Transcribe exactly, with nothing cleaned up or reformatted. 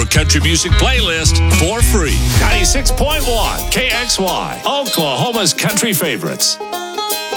country music playlist for free. ninety-six point one K X Y, Oklahoma's country favorites.